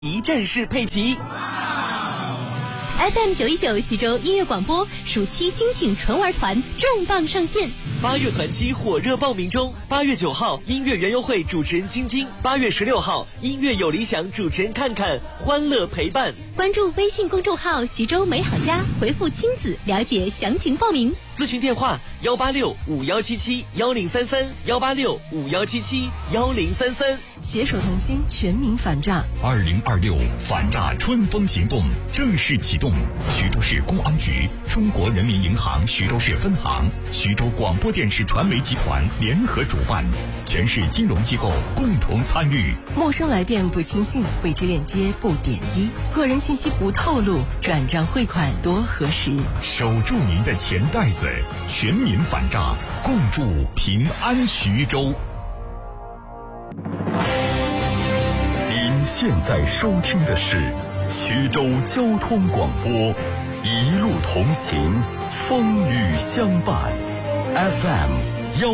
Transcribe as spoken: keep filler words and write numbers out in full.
一站式配齐。 F M 九一九徐州音乐广播暑期精品纯玩团重磅上线， 八月团期火热报名中。八月九号，音乐园游会主持人晶晶；八月十六号，音乐有理想主持人看看，欢乐陪伴。 关注微信公众号徐州美好家，回复亲子了解详情报名。 咨询电话：幺八六五幺七七幺零三三，幺八六五幺七七幺零三三。 携手同心，全民反诈。 二零二六反诈春风行动正式启动。徐州市公安局、中国人民银行徐州市分行、徐州广播电视传媒集团联合主办，全市金融机构共同参与。 陌生来电不轻信，未知链接不点击，个人信息不透露，转账汇款多核实。 守住您的钱袋子，全民反诈，共筑平安徐州。您现在收听的是徐州交通广播，一路同行，风雨相伴 ，F M